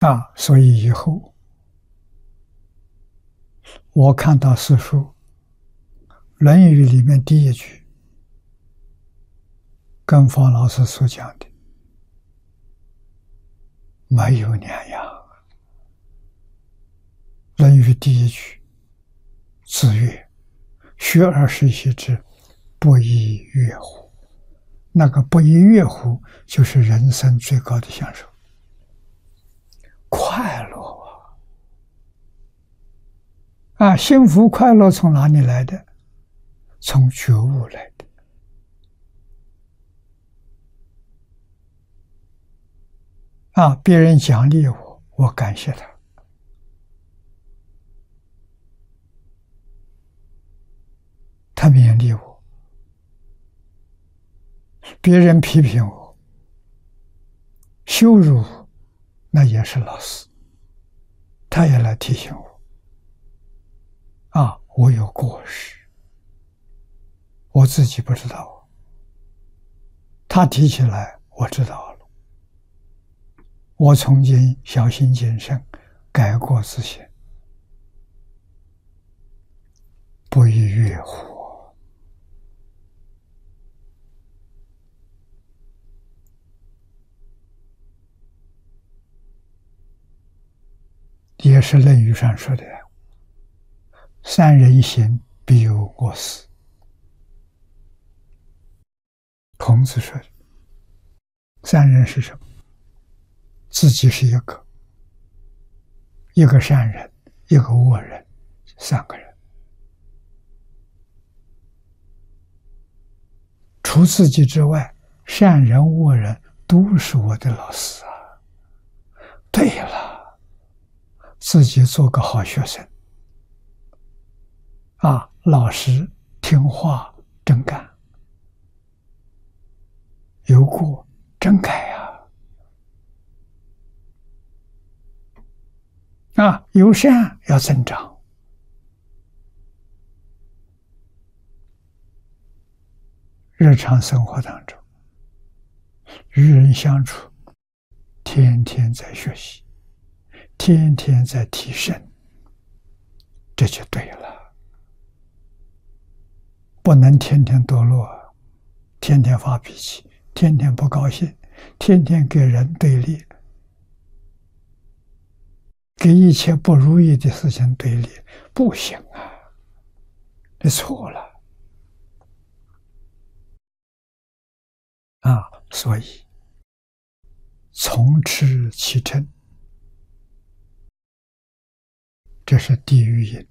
所以以后我看到四书《论语》里面第一句，跟方老师所讲的没有两样。《论语》第一句，子曰：“学而时习之，不亦说乎？”那个不亦说乎，就是人生最高的享受，快乐幸福快乐从哪里来的？从觉悟来的。别人奖励我，我感谢他；他勉励我，别人批评我、羞辱我，那也是老师，他也来提醒我。我有过失，我自己不知道，他提起来，我知道了。我从今小心谨慎，改过自新，不亦说乎？也是《论语》上说的。三人行，必有我师。孔子说的。三人是什么？自己是一个善人，一个恶人，三个人。除自己之外，善人恶人都是我的老师对了，自己做个好学生老实听话真干，有过真改有善要增长。日常生活当中，与人相处，天天在学习，天天在提升，这就对了。不能天天堕落，天天发脾气，天天不高兴，天天跟人对立，跟一切不如意的事情对立，不行你错了所以从持其称，这是地狱因。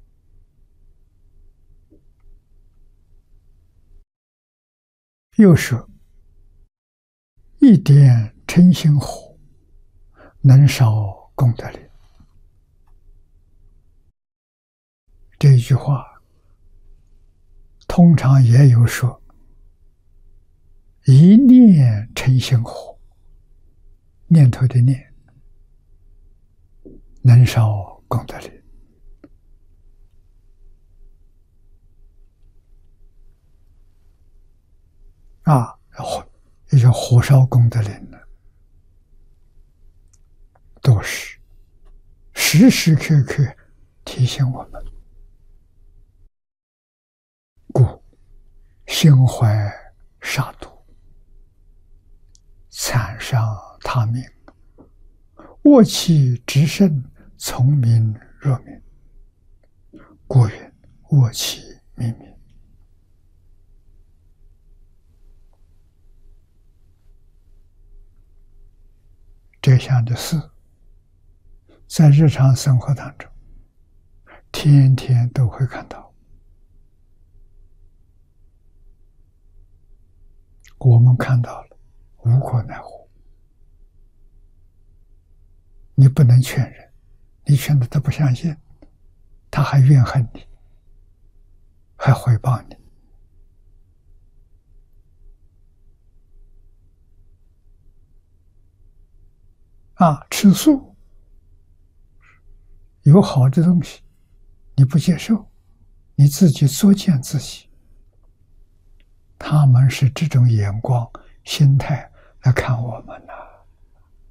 又说：“一点嗔心火，能烧功德林。”这一句话，通常也有说：“一念嗔心火，念头的念，能烧功德林。”也叫火烧功德林呢，都是时时刻刻提醒我们，故心怀杀戮，惨伤他命，恶气直甚，从民若民。故云：恶气冥冥。这样的事，在日常生活当中，天天都会看到。我们看到了，无可奈何。你不能劝人，你劝他不相信，他还怨恨你，还诽谤你。吃素有好的东西，你不接受，你自己作践自己。他们是这种眼光、心态来看我们